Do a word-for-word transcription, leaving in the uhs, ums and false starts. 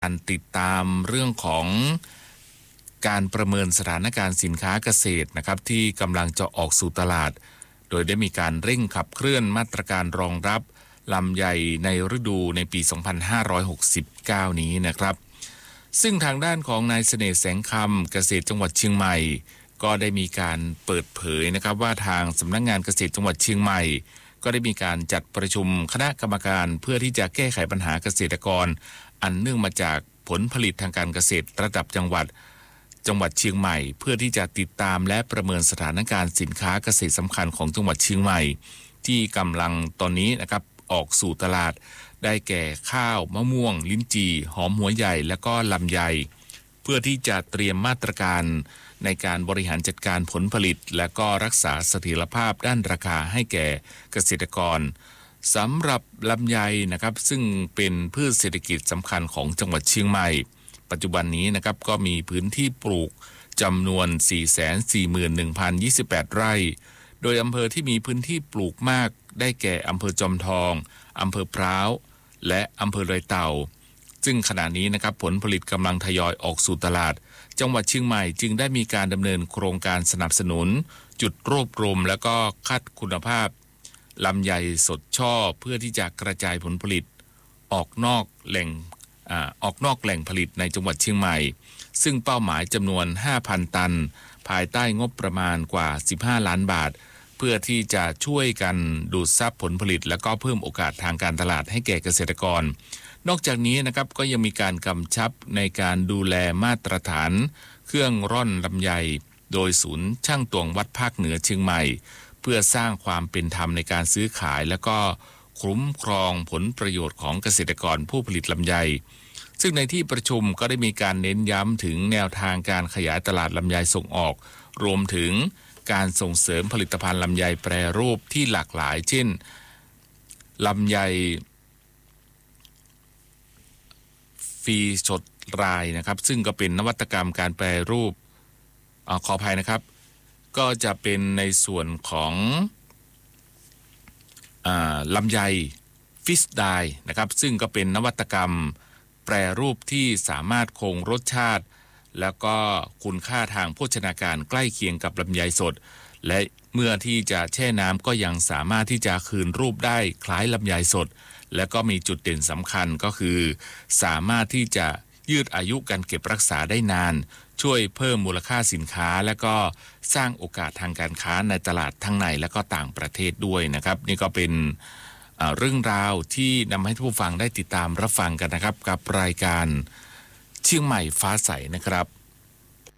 การติดตามเรื่องของการประเมินสถานการณ์สินค้าเกษตรนะครับที่กำลังจะออกสู่ตลาดโดยได้มีการเร่งขับเคลื่อนมาตรการรองรับลำไยในฤดูในปี สองพันห้าร้อยหกสิบเก้า นี้นะครับซึ่งทางด้านของนายเสน่ห์แสงคำเกษตรจังหวัดเชียงใหม่ก็ได้มีการเปิดเผยนะครับว่าทางสำนักงานเกษตรจังหวัดเชียงใหม่ก็ได้มีการจัดประชุมคณะกรรมการเพื่อที่จะแก้ไขปัญหาเกษตรกรอันเนื่องมาจากผลผลิตทางการเกษตรระดับจังหวัดจังหวัดเชียงใหม่เพื่อที่จะติดตามและประเมินสถานการณ์สินค้าเกษตรสำคัญของจังหวัดเชียงใหม่ที่กำลังตอนนี้นะครับออกสู่ตลาดได้แก่ข้าวมะม่วงลิ้นจี่หอมหัวใหญ่และก็ลำไยเพื่อที่จะเตรียมมาตรการในการบริหารจัดการผลผลิตและก็รักษาเสถียรภาพด้านราคาให้แก่เกษตรกรสำหรับลำไยนะครับซึ่งเป็นพืชเศรษฐกิจสำคัญของจังหวัดเชียงใหม่ปัจจุบันนี้นะครับก็มีพื้นที่ปลูกจำนวน สี่แสนสี่หมื่นหนึ่งพันยี่สิบแปด ไร่โดยอำเภอที่มีพื้นที่ปลูกมากได้แก่อำเภอจอมทองอำเภอพร้าวและอำเภอดอยเต่าซึ่งขณะนี้นะครับผลผลิตกำลังทยอยออกสู่ตลาดจังหวัดเชียงใหม่จึงได้มีการดำเนินโครงการสนับสนุนจุดรวบรวมและก็คัดคุณภาพลำไยสดช่อเพื่อที่จะกระจายผลผลิตออกนอกแหล่งอ่าออกนอกแหล่งผลิตในจังหวัดเชียงใหม่ซึ่งเป้าหมายจำนวน ห้าพัน ตันภายใต้งบประมาณกว่าสิบห้าล้านบาทเพื่อที่จะช่วยกันดูดซับผลผลิตและก็เพิ่มโอกาสทางการตลาดให้แก่เกษตรกรนอกจากนี้นะครับก็ยังมีการกำชับในการดูแลมาตรฐานเครื่องร่อนลำไยโดยศูนย์ช่างตวงวัดภาคเหนือเชียงใหม่เพื่อสร้างความเป็นธรรมในการซื้อขายและก็คุ้มครองผลประโยชน์ของเกษตรกรผู้ผลิตลำไยซึ่งในที่ประชุมก็ได้มีการเน้นย้ำถึงแนวทางการขยายตลาดลำไยส่งออกรวมถึงการส่งเสริมผลิตภัณฑ์ลำไยแปรรูปที่หลากหลายเช่นลำไยฟรีสดรายนะครับซึ่งก็เป็นนวัตกรรมการแปรรูปอขออภัยนะครับก็จะเป็นในส่วนของอ่าลำไยฟิชไดร์นะครับซึ่งก็เป็นนวัตกรรมแปรรูปที่สามารถคงรสชาติแล้วก็คุณค่าทางโภชนาการใกล้เคียงกับลำไยสดและเมื่อที่จะแช่น้ำก็ยังสามารถที่จะคืนรูปได้คล้ายลำไยสดและก็มีจุดเด่นสำคัญก็คือสามารถที่จะยืดอายุการเก็บรักษาได้นานช่วยเพิ่มมูลค่าสินค้าและก็สร้างโอกาสทางการค้าในตลาดทั้งในและก็ต่างประเทศด้วยนะครับนี่ก็เป็นเรื่องราวที่นำให้ผู้ฟังได้ติดตามรับฟังกันนะครับกับรายการเชียงใหม่ฟ้าใสนะครับ